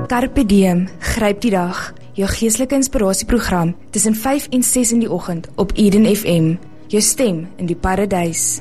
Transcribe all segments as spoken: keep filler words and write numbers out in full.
Carpe diem, gryp die dag. Jou geestelike inspirasieprogram tussen vyf en ses in die oggend op Eden F M. Jou stem in die paradys.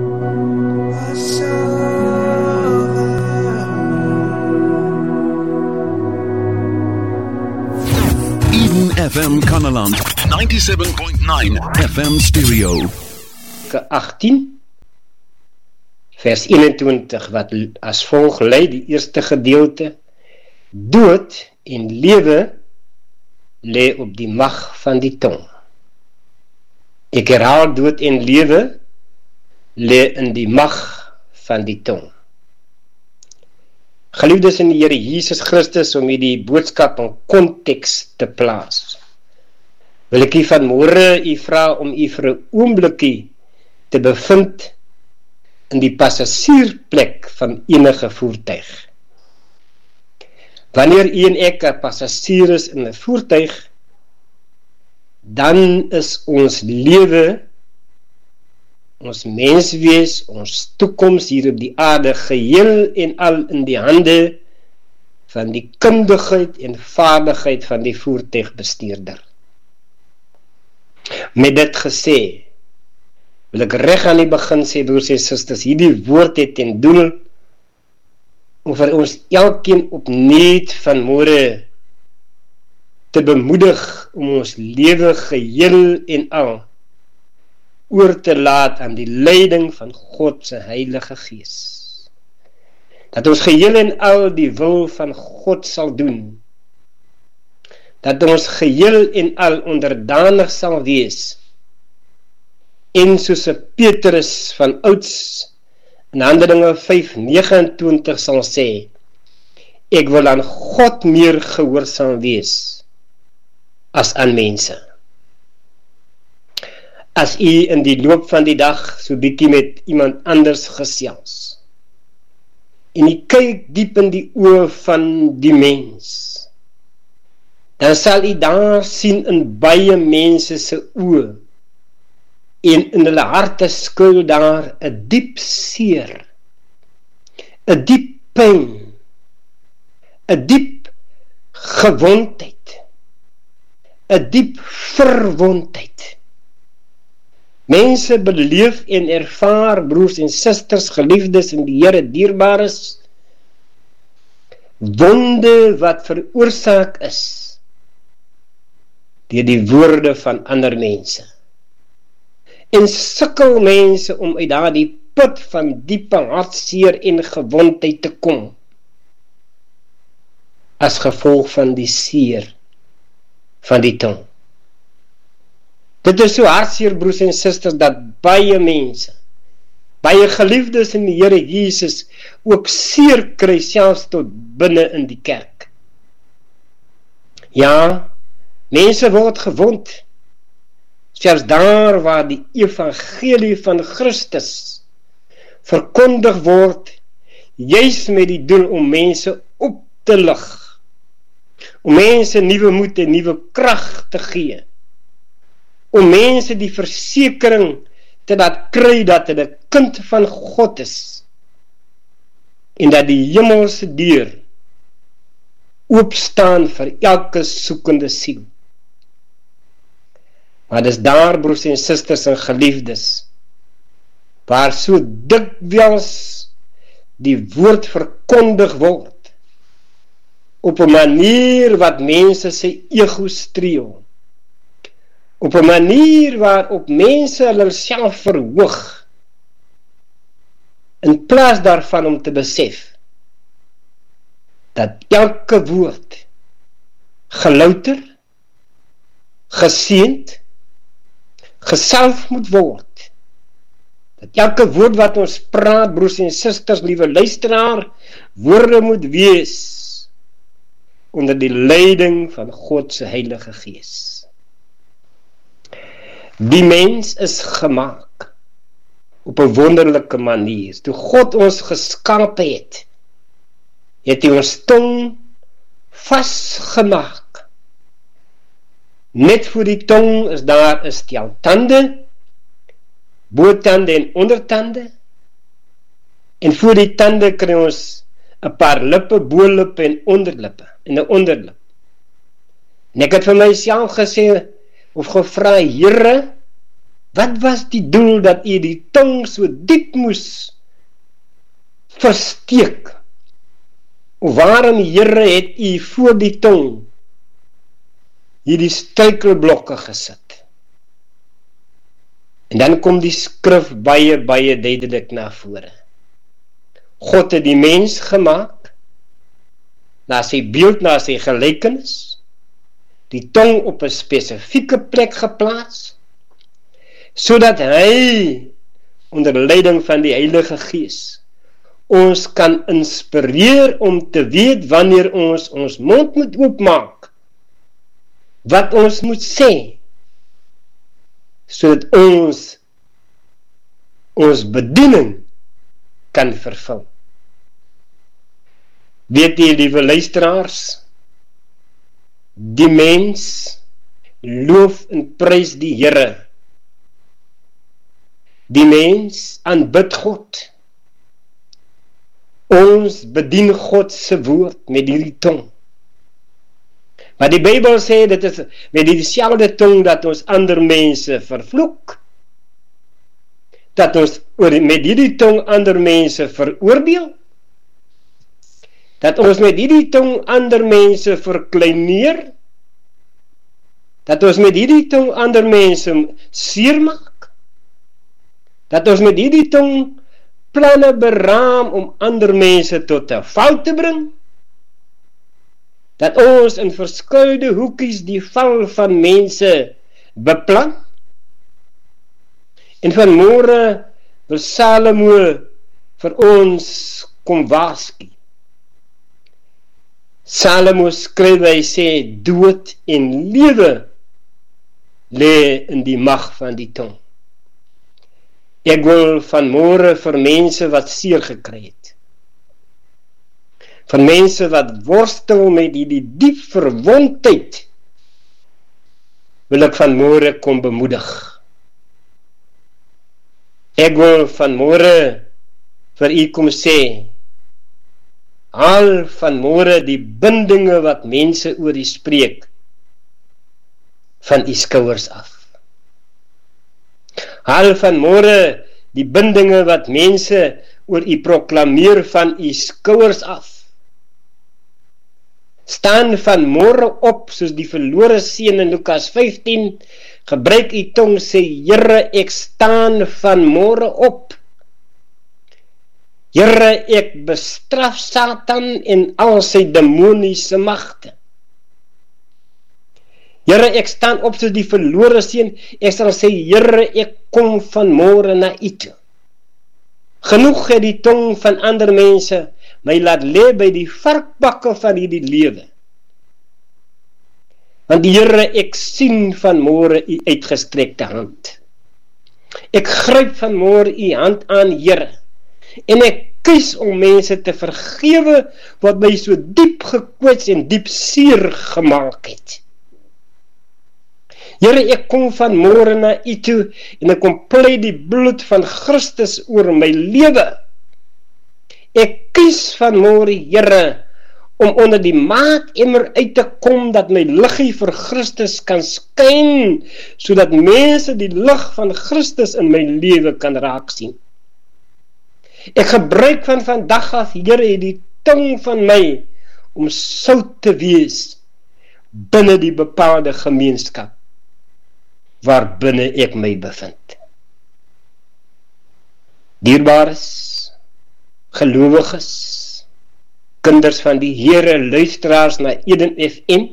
Eden F M Kanaland, ninety-seven point nine F M stereo. achttien vers eenentwintig wat as volg lei, die eerste gedeelte: dood en lewe lê op die mag van die tong. Ek herhaal, dood en lewe lê in die mag van die tong. Geliefdes in die Here Jesus Christus, om hierdie boodskap in konteks te plaas, wil ek u vanmôre u vra om u vir 'n oombliekie te bevind in die passasiersplek van enige voertuig. Wanneer u en ek 'n passasier is in 'n voertuig, dan is ons lewe, ons menswees, ons toekoms hier op die aarde geheel en al in die hande van die kundigheid en vaardigheid van die voertuigbestuurder. Met dit gesê, wil ek reg aan die begin sê, broers en susters, hierdie woord het ten doel om vir ons elkeen opnuut vanmôre te bemoedig om ons lewe geheel en al oor te laat aan die leiding van God se Heilige Gees. Dat ons geheel en al die wil van God sal doen. Dat ons geheel en al onderdanig sal wees. En soos Petrus van ouds in Handelinge vyf negenentwintig sal sê, ek wil aan God meer gehoorsaam wees as aan mense. As u in die loop van die dag so bietjie met iemand anders gesels, en u kyk diep in die oë van die mens, dan sal u daar sien in baie mense se oë, en in hulle harte skuil daar 'n diep seer, 'n diep pyn, 'n diep gewondheid, 'n diep verwondheid. Mense beleef en ervaar, broers en susters, geliefdes in die Here, dierbares, wonde wat veroorsaak is deur die woorde van ander mense. En sukkel mense om uit daardie put van diepe hartseer en gewondheid te kom, as gevolg van die seer van die tong. Dit is so hartseer, broers en susters, dat baie mense, baie geliefdes in die Here Jesus, ook seer kry, selfs tot binne in die kerk. Ja, mense word gewond, selfs daar waar die evangelie van Christus verkondig word, juis met die doel om mense op te lig, om mense nuwe moed en nuwe krag te gee, om mense die versekering te laat kry dat hulle 'n kind van God is, en dat die hemelse deur oopstaan vir elke soekende siel. Maar dis daar, broers en susters en geliefdes, waar so dikwels die woord verkondig word, op 'n manier wat mense sy ego streel, op 'n manier waarop mense hulle self verhoog, in plaas daarvan om te besef, dat elke woord gelouter, geseënd, gesalf moet word. Dat elke woord wat ons praat, broers en susters, liewe luisteraar, woorde moet wees onder die leiding van God se Heilige Gees. Die mens is gemaak op 'n wonderlike manier. Toe God ons geskape het, het hy ons tong vasgemaak. Net voor die tong is daar 'n stel tande, botande en ondertande, en voor die tande kry ons 'n paar lippe, bo-lippe en onderlippe, en 'n onderlip. En ek het vir myself gesê, of gevra, Here, wat was die doel dat U die tong so diep moes versteek? Of waarom, Here, het U voor die tong hierdie struikelblokke gesit? En dan kom die skrif baie, baie duidelik na vore. God het die mens gemaak, na sy beeld, na sy gelykenis, die tong op 'n spesifieke plek geplaas, sodat hy, onder leiding van die Heilige Gees, ons kan inspireer om te weet wanneer ons ons mond moet oopmaak, wat ons moet sê, sodat ons ons bediening kan vervul. Weet jy, liewe luisteraars, die mens loof en prys die Here. Die mens aanbid God. Ons bedien God se woord met hierdie tong. Maar die Bybel sê, dit is met dieselfde tong dat ons ander mense vervloek, dat ons met hierdie tong ander mense veroordeel, dat ons met hierdie tong ander mense verkleineer, dat ons met hierdie tong ander mense seermaak, dat ons met hierdie tong planne beraam om ander mense tot 'n val te bring, dat ons in verskeie hoekies die val van mense beplan. En vanmôre wil Salomo vir ons kom waarsku. Salomo skryf, hy sê, dood en lewe lê in die mag van die tong. Ek wil vanmôre vir mense wat seer gekry het, vir mense wat worstel met die diep verwondheid, wil ek vanmôre kom bemoedig. Ek wil vanmôre vir u kom sê, al vanmôre die bindinge wat mense oor u spreek, van u skouers af. Al vanmôre die bindinge wat mense oor u proklameer, van u skouers af. Staan vanmôre op, soos die verlore seun in Lukas vyftien, gebruik u tong, sê, Here, ek staan vanmôre op. Here, ek bestraf Satan en al sy demoniese magte. Here, ek staan op soos die verlore seun, ek sal sê, Here, ek kom vanmôre na u toe. Genoeg het die tong van ander mense my laat lê by die varkbakke van hierdie lewe. Want die Here, ek sien vanmôre u uitgestrekte hand. Ek gryp vanmôre u hand aan, Here, en ek kies om mense te vergewe wat my so diep gekwets en diep seer gemaak het. Here, ek kom vanmôre na u toe en ek kom pleit die bloed van Christus oor my lewe. Ek kies vanmôre, Here, om onder die maatemmer uit te kom, dat my liggie vir Christus kan skyn, sodat mense die lig van Christus in my lewe kan raak sien. Ek gebruik van vandag af, Here, die tong van my, om sout te wees, binne die bepaalde gemeenskap, waar binne ek my bevind. Dierbares, gelowiges, kinders van die Here, luisteraars na Eden F M,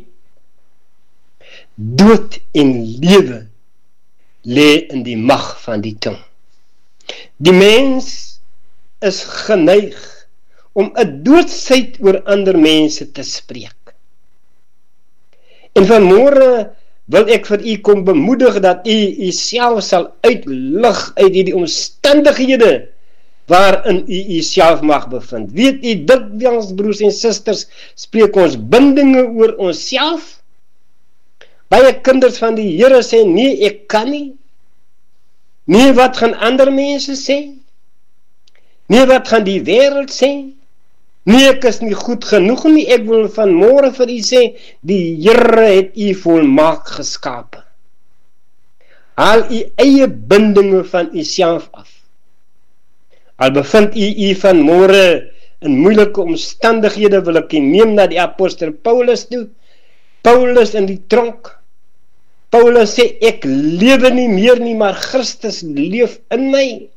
dood en lewe lê in die mag van die tong. Die mens is geneig om 'n doodsheid oor ander mense te spreek. En vanmôre wil ek vir u kom bemoedig dat u u self sal uitlig uit die omstandighede waarin u u self mag bevind. Weet u, dikwels, broers en susters, spreek ons bindinge oor onsself. Baie kinders van die Here sê, nee, ek kan nie. Nee, wat gaan ander mense sê? Nee, wat gaan die wêreld sê? Nee, ek is nie goed genoeg nie, ek wil vanmôre vir u sê, die Here het u volmaak geskape. Haal u eie bindinge van u self af. Al bevind u u vanmôre in moeilike omstandighede, wil ek u neem na die apostel Paulus toe. Paulus in die tronk. Paulus sê, ek lewe nie meer nie, maar Christus leef in my.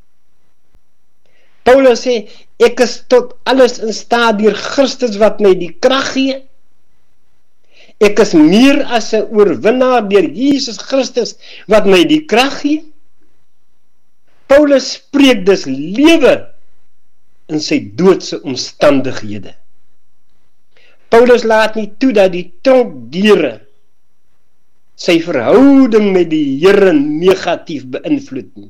Paulus sê, ek is tot alles in staat deur Christus wat my die krag gee. Ek is meer as 'n oorwinnaar deur Jesus Christus wat my die krag gee. Paulus spreek dus lewe in sy doodse omstandighede. Paulus laat nie toe dat die tronkdeure sy verhouding met die Here negatief beïnvloed nie.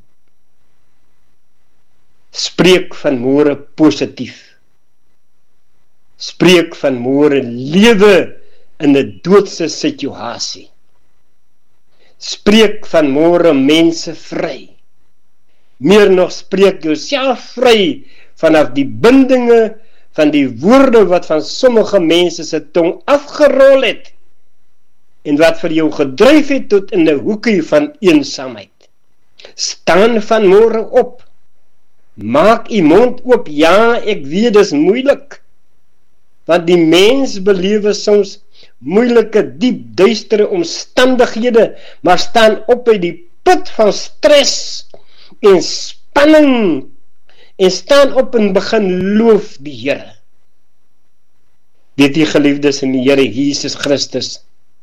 Spreek vanmôre positief. Spreek vanmôre lewe in 'n doodse situasie. Spreek vanmôre mense vry. Meer nog, spreek jouself vry vanaf die bindinge van die woorde wat van sommige mense se tong afgerol het en wat vir jou gedryf het tot in 'n hoekie van eensaamheid. Staan vanmôre op. Maak u mond oop. Ja, ek weet dis moeilik, want die mens belewe soms moeilike, diep, duistere omstandighede, maar staan op uit die put van stres en spanning en staan op en begin loof die Here. Weet u, geliefdes in die Here Jesus Christus,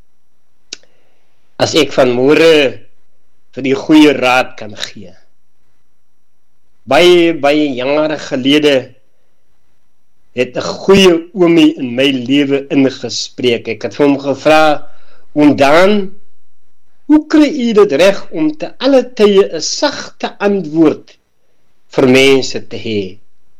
as ek vanmôre vir die goeie raad kan gee. Baie, baie jare gelede het 'n goeie oomie in my lewe ingespreek. Ek het vir hom gevra, oom Dan, hoe kry u dit reg om te alle tye 'n sagte antwoord vir mense te hê?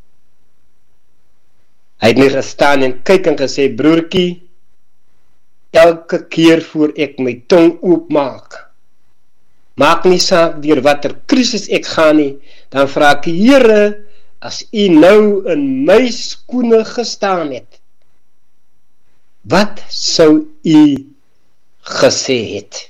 Hy het my gestaan en kyk en gesê, broertjie, elke keer voor ek my tong oopmaak, maak nie saak deur watter krisis ek gaan nie, dan vra ek, Here, as u nou in my skoene gestaan het, wat sou u gesê het?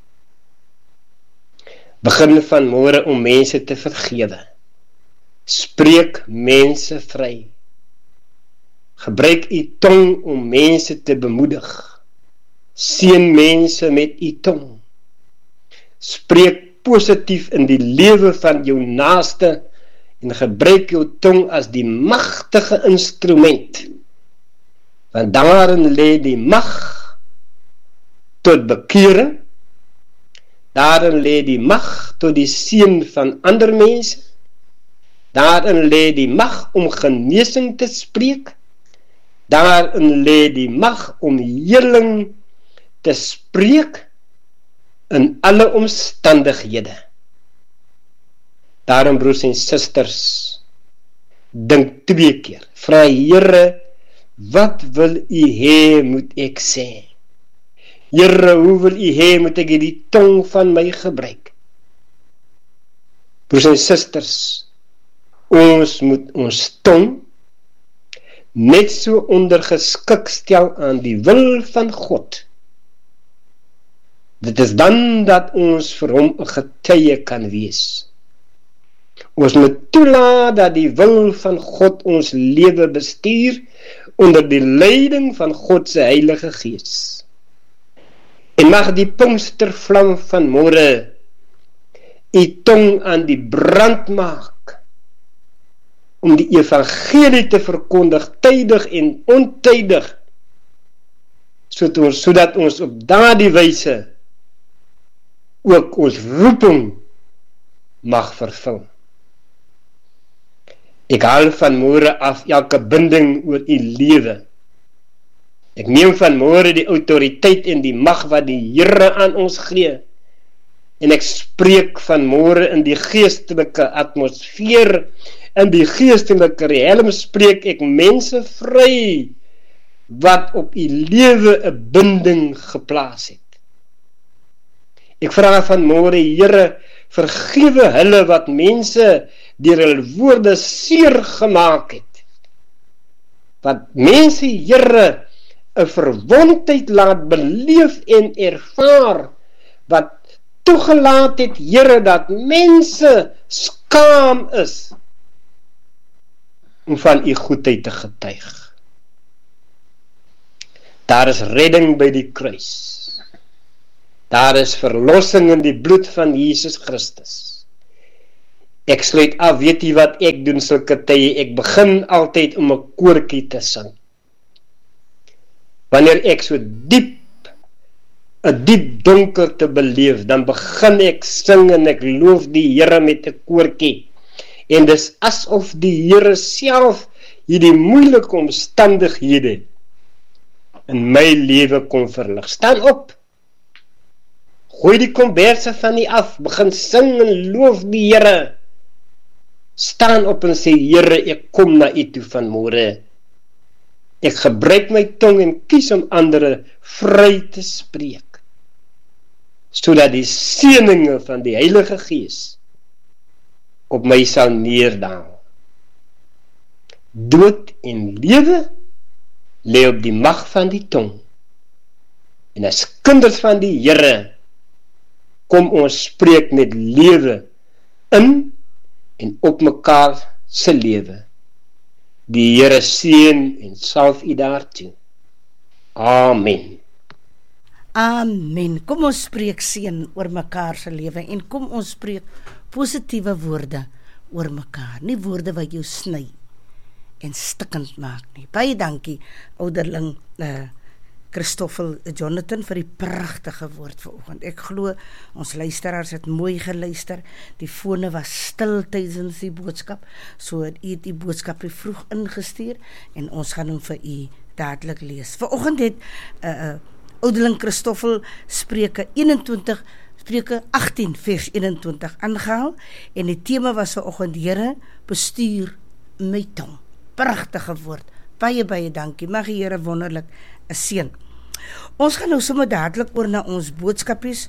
Begin vanmôre om mense te vergewe. Spreek mense vry. Gebruik u tong om mense te bemoedig. Seën mense met u tong. Spreek positief in die lewe van jou naaste en gebruik jou tong as die magtige instrument. Want daarin lê die mag tot bekering. Daarin lê die mag tot die seën van ander mense. Daarin lê die mag om genesing te spreek. Daarin lê die mag om heling te spreek in alle omstandighede. Daarom, broers en susters, dink twee keer. Vra Here, wat wil u hê moet ek sê? Here, hoe wil u hê moet ek die tong van my gebruik? Broers en susters, ons moet ons tong net so ondergeskik stel aan die wil van God. Dit is dan dat ons vir hom 'n getuie kan wees. Ons moet toelaat dat die wil van God ons lewe bestuur onder die leiding van God se Heilige Gees. En mag die Pinkstervlam van môre u tong aan die brand maak om die evangelie te verkondig, tydig en ontydig, sodat ons, sodat ons op daardie wyse ook ons roeping mag vervul. Ek haal vanmôre af elke binding oor u lewe. Ek neem vanmôre die autoriteit en die mag wat die Here aan ons gee. En ek spreek vanmôre in die geestelike atmosfeer, in die geestelike riem spreek ek mense vry wat op u lewe 'n binding geplaas het. Ek vra vanmôre, Here, vergewe hulle wat mense deur hul woorde seer gemaak het. wat mense, Here, 'n verwondheid laat beleef en ervaar, wat toegelaat het, Here, dat mense skaam is om van u goedheid te getuig. Daar is redding by die kruis. Daar is verlossing in die bloed van Jesus Christus. Ek sluit af, weet jy wat ek doen sulke tye? Ek begin altyd om 'n koortjie te sing. Wanneer ek so diep, 'n diep donker te beleef, dan begin ek sing en ek loof die Here met 'n koortjie. En dis asof die Here self hierdie moeilike omstandighede in my lewe kom verlig. Staan op, gooi die komberse van u af, begin sing en loof die Here. Staan op en sê, Here, ek kom na u toe vanmôre. Ek gebruik my tong en kies om ander vry te spreek, sodat die seëninge van die Heilige Gees op my sal neerdaal. Dood en lewe lê op die mag van die tong. En as kinders van die Here kom ons spreek met lewe in en op mekaar se lewe. Die Here seën en salf u daartoe. Amen. Amen. Kom ons spreek seën oor mekaar se lewe en kom ons spreek positiewe woorde oor mekaar, nie woorde wat jou sny en stikkend maak nie. Baie dankie, ouderling uh, Christoffel Jonathan, vir die pragtige woord vanoggend. Ek glo ons luisteraars het mooi geluister. Die fone was stil tydens die boodskap, so het u die boodskap vroeg ingestuur en ons gaan hom vir u dadelik lees. Vanoggend het uh, uh, ouderling Christoffel Spreuke eenentwintig Spreuke agttien vers eenentwintig aangehaal en die tema was vanoggend, Here, bestuur my tong. Pragtige woord. Baie baie dankie. Mag die Here wonderlik seën. Ons gaan nou sommer dadelik oor na ons boodskapies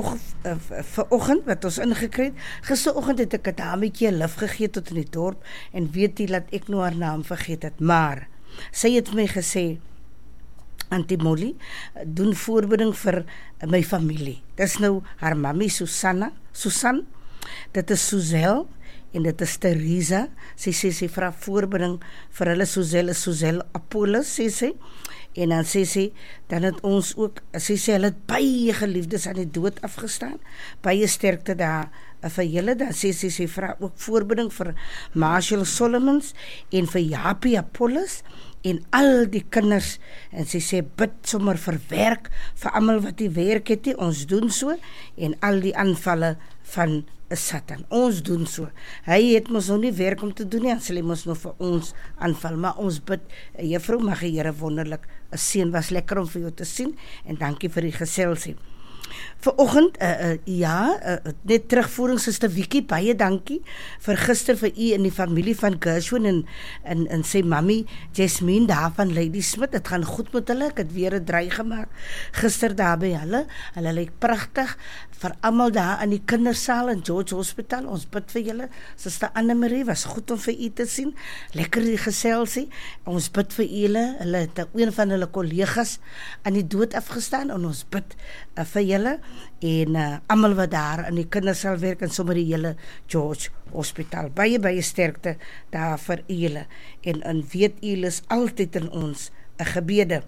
vanoggend wat ons ingekry het. Gisteroggend het ek 'n dametjie lif gegee tot in die dorp en weet jy dat ek nou haar naam vergeet het, maar sy het my gesê, Auntie Molly, doen voorbereiding vir my familie. Dis nou haar mammy Susanna, Susan, dit is Suzel en dit is Teresa. Sy sê sy vra voorbereiding vir hulle. Suzel is Suzel Apollos, sê sy. En dan sê sy, dan het ons ook, sy sê hulle het baie geliefdes aan die dood afgestaan, baie sterkte daar vir julle. Dan sê sy, sy vra ook voorbereiding vir Marshall Solomons en vir Japie Apollos en al die kinders, en sy sê, bid sommer vir werk, vir almal wat die werk het, die, ons doen so, en al die aanvalle van Satan, ons doen so. Hy het mos nou nie werk om te doen nie, en sal hy mos nou vir ons aanval, maar ons bid, juffrou, mag die Here wonderlik seën, was lekker om vir jou te sien, en dankie vir die geselsie. Vanoggend, uh, uh, ja, uh, net terugvoering, Suster Wiekie, baie dankie vir gister vir u en die familie van Gershwin en, en, en sy mammy Jasmine daar van Lady Smith. Het gaan goed met hulle, ek het weer 'n draai gemaak gister daar by hulle, hulle lyk pragtig, vir almal daar in die kindersaal in George Hospital, ons bid vir julle. Suster Annemarie, was goed om vir u te sien, lekker die geselsie, ons bid vir julle, hulle het een van hulle kollegas aan die dood afgestaan, en ons bid uh, vir julle, en uh, almal wat daar in die kindersaal werk, en sommer die hele George Hospital, baie baie sterkte daar vir julle, en, en weet julle is altyd in ons uh, gebede.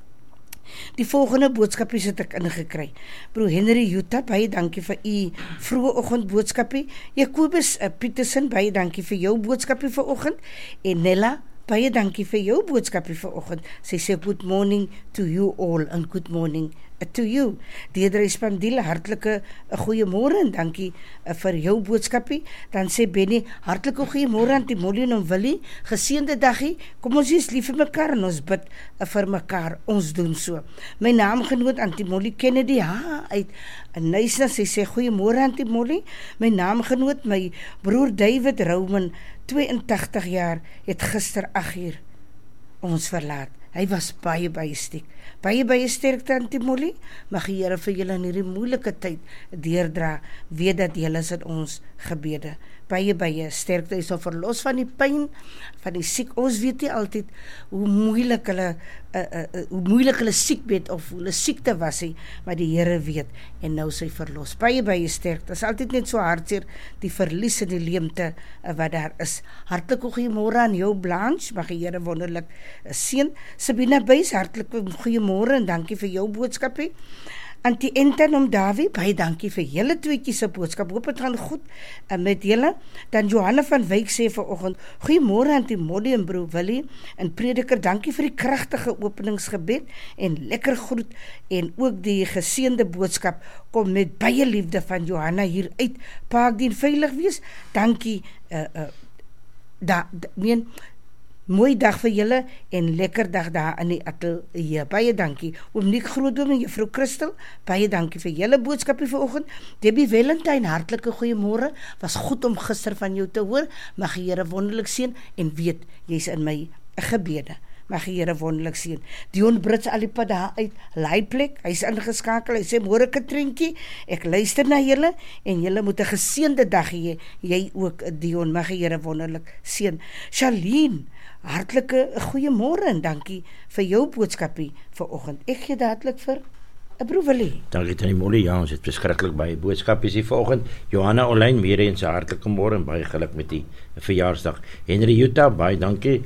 Die volgende boodskapie het ek ingekry. Broer Henry Jutta, baie dankie vir u vroeë oggend boodskapie. Jacobus uh, Petersen, baie dankie vir jou boodskapie vir oggend. En Nella, baie dankie vir jou boodskapie vir oggend. Sy sê good morning to you all and good morning to you. Deedre Spandiele, hartelike goeiemôre en dankie uh, vir jou boodskapie. Dan sê Benny, hartelike goeiemôre aan die Molly en Willie, geseënde daggie, kom ons is lief vir mekaar en ons bid uh, vir mekaar, ons doen so. My naamgenoot Auntie Molly Kennedy, ha, uit Nysna, sy sê goeiemôre Auntie Molly, my naamgenoot, my broer David Rouman, tweeëntagtig jaar, het gister agt uur ons verlaat. Hy was baie baie stiek. Baie baie sterkte Auntie Molly. Mag die Here vir julle in hierdie moeilike tyd deurdra. Weet dat julle is in ons gebede. baie baie sterkte. Hy sal verlos van die pyn, van die siek. Ons weet nie altyd hoe moeilik hulle uh, uh, uh, hoe moeilik hulle siekbed of hulle siekte was hy, maar die Here weet en nou sy verlos. Baie baie sterkte. Dit is altyd net so hartseer die verlies en die leemte uh, wat daar is. Hartlike goeiemôre aan jou Blanche, mag die Here wonderlik uh, seën. Sabina Buys, hartlike goeiemôre en dankie vir jou boodskapie. Antie Enten om Davie, baie dankie vir julle tweetjies se boodskap. Hoop dit gaan goed uh, met julle. Dan Johanna van Wyk sê vanoggend, goeiemôre Antie Molly en broer Willie en prediker, dankie vir die kragtige openingsgebed en lekker groet en ook die geseënde boodskap kom met baie liefde van Johanna hier uit. Paak dien veilig wees. Dankie uh, uh, da, da meen mooi dag vir julle en lekker dag daar in die ateljee. Baie dankie. Oom Nick Grootboom en juffrou Christel, baie dankie vir julle boodskapie vanoggend. Debbie Valentine, hartlike goeiemôre. Was goed om gister van jou te hoor. Mag die Here wonderlik seën en weet jy's in my gebede. Mag die Here wonderlik seën. Dion Brits alipad daar uit Leiplek. Hy's ingeskakel. Hy sê môre Katrientjie, ek luister na julle en julle moet 'n geseënde dag hê. Jy ook Dion, mag die Here wonderlik seën. Charlene, hartlike goeiemôre en dankie vir jou boodskapie vanoggend. Ek gee dadelik vir 'n broer Willie. Dankie Tannie Molly. Ja, ons het beskiklik baie boodskapies hier vanoggend. Johanna Olyn, weer eens 'n hartlike môre en baie geluk met die verjaarsdag. Henry Jutta, baie dankie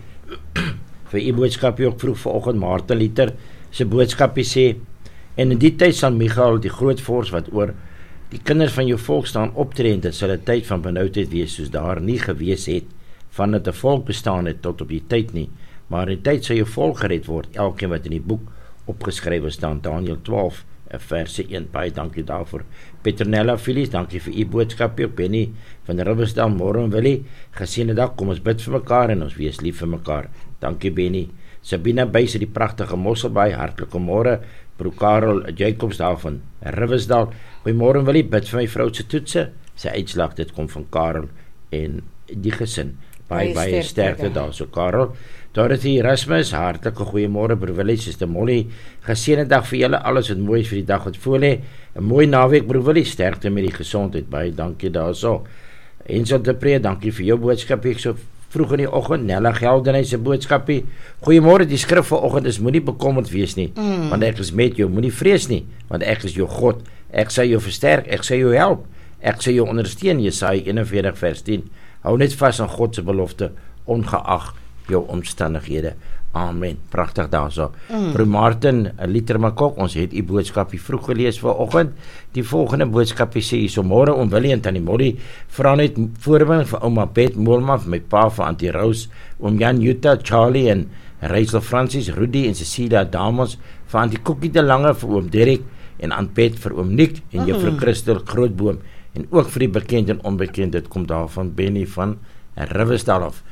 vir u boodskapie ook vroeg vanoggend. Martha Liter se boodskapie sê, en in die tyd sal Michael, die groot vors wat oor die kinders van jou volk staan optree, en dit sal 'n tyd van benoudheid wees soos daar nie gewees het van dat 'n volk bestaan het tot op die tyd nie, maar in die tyd sal jou volk gered word, elkeen wat in die boek opgeskrywe staan. Daniël twaalf verse een. Baie dankie daarvoor. Petronella Phyllis, dankie vir u boodskap. Benny van Riversdal, môre en Willie, geseënde dag. Kom ons bid vir mekaar en ons wees lief vir mekaar. Dankie Benny. Sabina Buys uit die pragtige Mosselbaai, hartlike môre. Broer Karel Jacobs daar van Riversdal, goeiemôre en Willie, bid vir my vrou se toetse. Sy uitslag, dit kom van Karel en die gesin. Baie, baie sterkte daar, so Karel. Dorothy Erasmus, hartlike goeiemôre, broer Willie, Suster Molly, geseënde dag vir julle, alles wat mooi is vir die dag wat voor lê. 'n Mooi naweek, broer Willie, sterkte met die gesondheid, baie dankie daarso. Ensel de Pre, dankie vir jou boodskap, ek so vroeg in die oggend. Nella Geldenhuys se boodskapie, goeiemôre, die skrif vanoggend is, moenie bekommerd wees nie, mm. want ek is met jou, moenie vrees nie, want ek is jou God, ek sal jou versterk, ek sal jou help, ek sal jou ondersteun, Jesaja eenenveertig vers tien. Hou net vas aan God se belofte, ongeag jou omstandighede. Amen. Pragtig daarso. Mm. Broer Martin Litermakok, ons het u boodskapie vroeg gelees vanoggend. Die volgende boodskapie sê hierso, môre oom Willie en Tannie Molly, vra net voorbring vir ouma Bet Moelman, vir my pa vir Auntie Rose, oom Jan Jutta, Charlie en Rachel Francis, Rudy en Cecilia Damos, vir Auntie Kokkie de Lange, vir oom Derek en Aunt Bet vir oom Nick en juffrou Christel Grootboom en ook vir die bekend en onbekend. Dit kom daar van Benny van Riversdal af.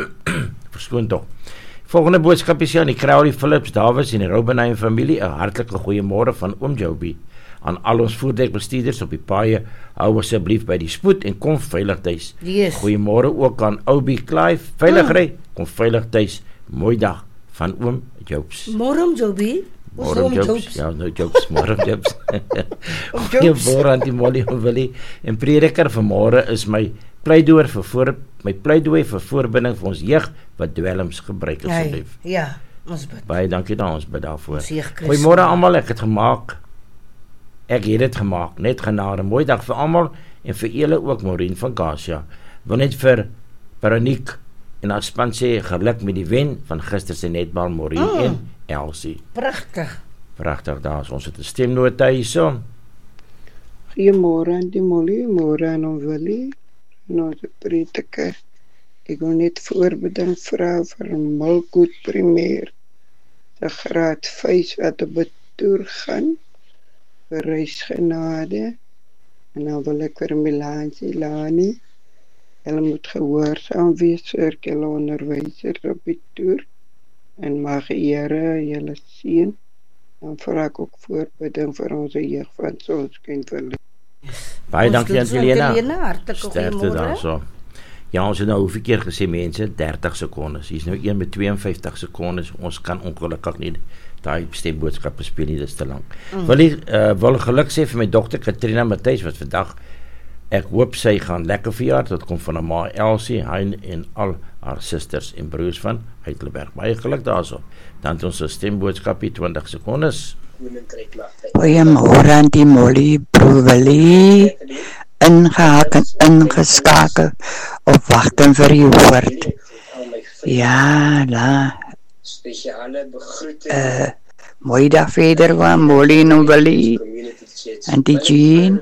Verskoon tog. Volgende boodskap is aan die Crowley Phillips Davids en die Robbenheim familie, 'n hartlike goeiemôre van oom Joby. Aan al ons voertuigbestuurders op die paaie, hou asseblief by die spoed en kom veilig tuis. Yes. Goeiemôre ook aan Obi Clive, veilig ry, kom veilig tuis. Mooi dag van oom Jobs. Môre oom Joby. Môre oom Jobs. Ja, nou Jobs, môre oom Jobs. Goeiemôre aan die Molly en Willie en prediker vanmôre is my pleidooi vir voor, my pleidooi vir voorbinding vir ons jeug wat dwelms gebruik asseblief. Ja, ja, ons bid. Baie dankie dan, ons bid daarvoor. Goeiemôre almal, ek het gemaak. Ek het dit gemaak. Net genade. Mooi dag vir almal en vir julle ook, Maureen van Garcia. Wil net vir Veronique en haar span sê geluk met die wen van gister se netbal, Maureen mm. en Elsie. Pragtig. Pragtig daar is ons het 'n stemnota hierso. Goeiemôre aan die Molly, môre aan ons Willie. Nou die prediker, ek wil net voorbeding vra vir Milkwood Premier, de graad vyf wat op betoer gaan, vir reisgenade, en dan wil ek vir Milansie Lani, hulle moet gehoorsaam wees vir hulle onderwysers op die toer, en mag die Here julle seën, dan vra ek ook voorbeding vir ons jeug van Sonskyn verlig. Baie dankie aan Helena. Hartlike goeiemôre. Ja, ons het nou hoeveel keer gesê mense, dertig sekondes. Hier's nou een met twee en vyftig sekondes. Ons kan ongelukkig nie daai stemboodskap speel nie, dis te lank. Mm. Wil ek uh, wil geluk sê vir my dogter Katrina Matthys wat vandag Ek hoop sy gaan lekker verjaar, dit kom van 'n ma Elsie, Hein en al haar susters en broers van Heidelberg. Baie geluk daarso. Dan het ons 'n stemboodskapie twintig sekondes. Goeiemôre aan die Molly Broewelie, ingehaak en ingeskakel op wagting vir die woord. Ja, la. Spesiale begroeting. Uh, mooi dag verder van Molly Novelie. Auntie Jean.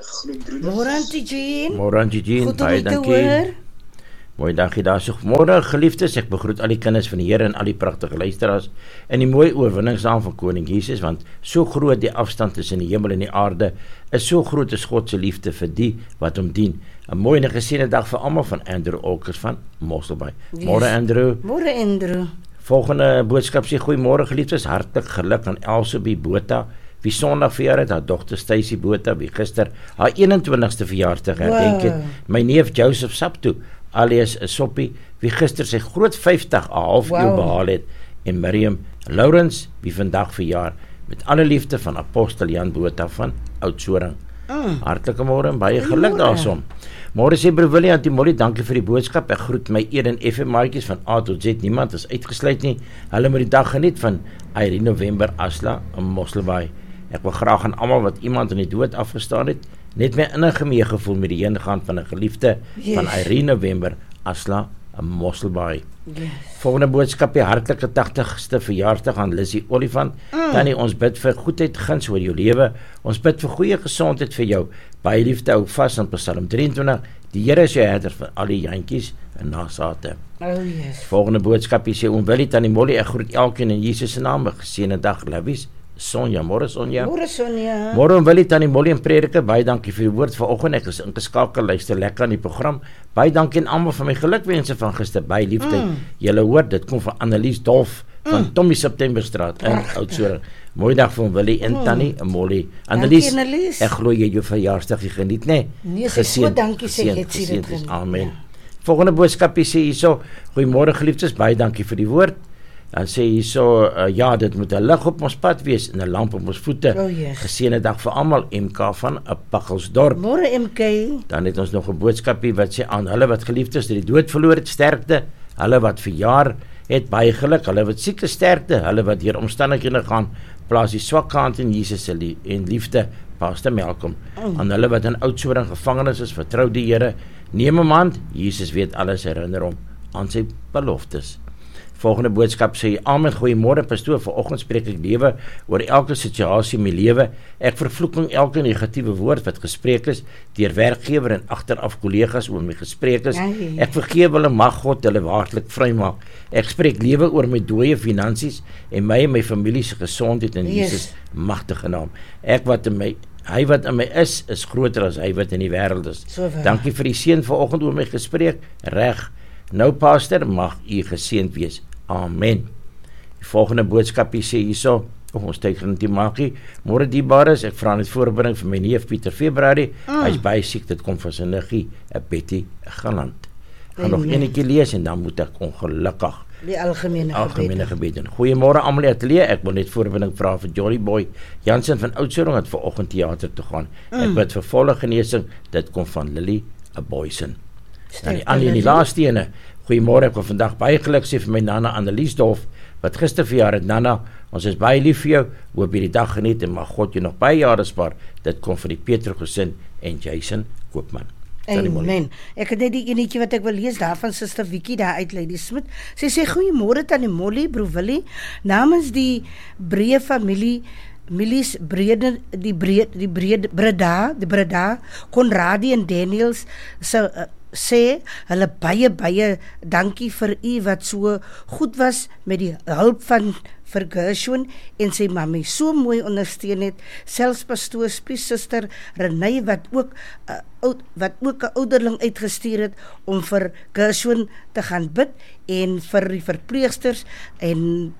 Môre Auntie Jean. Môre Auntie Jean, Goed om baie u te dankie. hoor. Mooi dankie daarso. Môre geliefdes, ek begroet al die kinders van die Here en al die pragtige luisteraars in die mooi oorwinningsnaam van Koning Jesus, want so groot die afstand tussen die hemel en die aarde, is so groot is God se liefde vir die wat hom dien. 'n Mooi en geseënde dag vir almal van Andrew Olkers van Mosselbaai. Yes. Môre Andrew. Môre Andrew. Volgende boodskap sê goeiemôre geliefdes, hartlik geluk aan Elsie Botha, wie Sondag verjaar het, haar dogter Stacy Botha, wie gister haar eenentwintigste verjaarsdag herdenk het, my neef Joseph Sapto, alias Soppie, wie gister sy groot vyftig 'n half Wow. eeu behaal het, en Miriam Lawrence, wie vandag verjaar, met alle liefde van Apostel Jan Botha van Oudtshoorn. Mm. Hartlike môre en baie geluk Goeiemôre. daarson. Môre sê broer Willie aan die Molly, dankie vir die boodskap. Ek groet my Eden F M maatjies van A tot Z, niemand is uitgesluit nie. Hulle moet die dag geniet van Irene November Asla in Mosselbaai. Ek wil graag aan almal wat iemand in die dood afgestaan het, net my innige meegevoel met die heengaan van 'n geliefde Yes. van Irene November Asla in Mosselbaai. Yes. Volgende boodskap, die hartlike tagtigste verjaarsdag aan Lizzie Olifant. Mm. Tannie, ons bid vir goedheid, guns oor jou lewe. Ons bid vir goeie gesondheid vir jou. Baie liefde, hou vas aan Psalm drie en twintig. Die Here is jou herder vir al die jantjies en nasate. Oh yes. Volgende boodskap, sê oom Willie, Tannie Molly, ek groet elkeen in Jesus se naam. 'n Geseënde dag, lovies. Sonja, môre Sonja. Môre Sonja. Môre oom Willie, Tannie Molly en Prediker, baie dankie vir die woord vanoggend. Ek is ingeskakel, luister lekker aan die program. Baie dankie aan almal vir my gelukwense van gister. Baie liefde. Mm. Julle hoor, dit kom van Annelies Dolf van Mm. Tommy Septemberstraat in Oudtshoorn. Mooi dag vir oom Willie en Mm. Tannie en Molly. Annelies, Dankie, Annelies. ek glo jy het jou verjaarsdag geniet, né? Nee, sy so dankie sê geseënd, het sy dit geseënd is. geniet, Amen. ja. Volgende boodskapie sê hierso, goeiemôre geliefdes, baie dankie vir die woord. Dan sê hierso, uh, ja, dit moet 'n lig op ons pad wees en 'n lamp op ons voete. Oh, yes. Geseënde dag vir almal, M K van 'n Paggelsdorp. Môre M K. Dan het ons nog 'n boodskapie wat sê aan hulle wat geliefdes deur die dood verloor het, sterkte, hulle wat verjaar het, baie geluk, hulle wat siek is, sterkte, hulle wat deur omstandighede gaan, plaas die swak kant in Jesus se lie en liefde, Pastor Malcolm. Oh. Aan hulle wat in Oudtshoorn gevangenes is, vertrou die Here, neem 'n hand, Jesus weet alles, herinner hom aan sy beloftes. Volgende boodskap sê, amen, goeiemôre pastoor, vanoggend spreek ek lewe oor elke situasie in my lewe. Ek vervloeking elke negatiewe woord wat gespreek is deur werkgewer en agteraf kollegas oor my gespreek is. Ai. Ek vergewe hulle, mag God hulle waarlik vrymaak. Ek spreek lewe oor my dooie finansies en my en my familie se gesondheid in Yes. Jesus magtige naam. Ek wat in my Hy wat in my is, is groter as hy wat in die wêreld is. So waar. Dankie vir die seën vanoggend oor my gespreek. Reg. Nou pastor, mag u geseënd wees. Amen. Die volgende boodskapie sê hierso, oh, ons tyd gaan dit maakie. Môre diebares, ek vra net voorbereiding vir my neef Pieter Februarie. Mm. Hy is baie siek, dit kom van sy niggie, 'n Betty Galant. Gaan nog Amen. enetjie lees en dan moet ek ongelukkig Die algemene algemene gebed. gebede. Goeiemôre almal in die ateljee. Ek wil net voorbereiding vra vir Jolly Boy Jansen van Oudtshoorn wat vanoggend teater toe gaan. Mm. Ek bid vir volle genesing. Dit kom van Lily Boysen. Dan die ander in die laaste ene. Goeiemôre, ek wil vandag baie geluk sê vir my Nana Annelies Dolf wat gister verjaar het. Nana, ons is baie lief vir jou. Hoop jy die dag geniet en mag God jou nog baie jare spaar. Dit kom van die Petrus gesin en Jason Koopman. Amen. Ek het net die enetjie wat ek wil lees daar van Suster Vicky daar uit Lady Smith. Sy sê goeiemôre Tannie Molly, broer Willie, namens die Breë familie Milies Brede die Breed die Breed Breda, die Breda, Conradie en Daniels se uh, sê hulle baie baie dankie vir u wat so goed was met die hulp van vir Gershwin en sy mammy so mooi ondersteun het, selfs pastoor Spies suster Renée wat ook uh, oud, wat ook 'n ouderling uitgestuur het om vir Gershwin te gaan bid en vir die verpleegsters en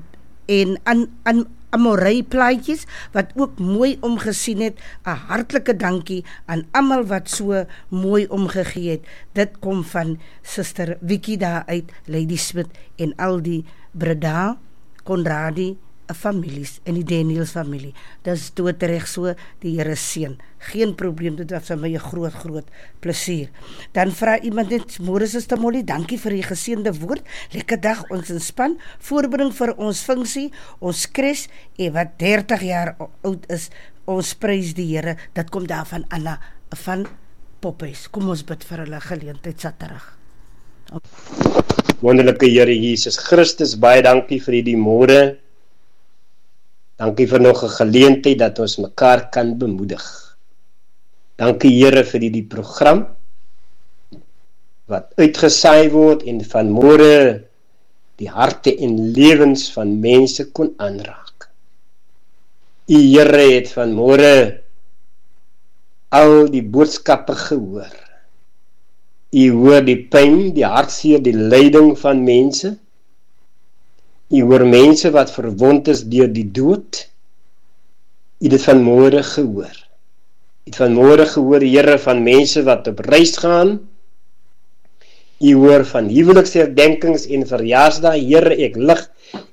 en aan aan Amorei plaatjies wat ook mooi omgesien het. 'n Hartlike dankie aan almal wat so mooi omgegee het. Dit kom van Suster Vicky daar uit Lady Smith en al die Breda, Conradie families in die Daniels familie. Dis doodreg so, die Here seën. Geen probleem, dit was vir my 'n groot groot plesier. Dan vra iemand net, môre Suster Molly, dankie vir die geseënde woord. Lekker dag ons in span, voorbereiding vir ons funksie, ons kres en wat dertig jaar oud is, ons prys die Here. Dit kom daar van Anna van Poppies. Kom ons bid vir hulle geleentheid Saterdag. Wonderlike Here Jesus Christus, baie dankie vir hierdie môre. Dankie vir nog 'n geleentheid dat ons mekaar kan bemoedig. Dankie Here vir hierdie program wat uitgesaai word en van môre die harte en lewens van mense kon aanraak. U Here het van môre al die boodskappe gehoor. U hoor die pyn, die hartseer, die lyding van mense. U hoor mense wat verwond is deur die dood. U het van môre gehoor. U het van môre gehoor, Here, van mense wat op reis gaan. U hoor van huweliksherdenkings en verjaarsdae. Here, ek lig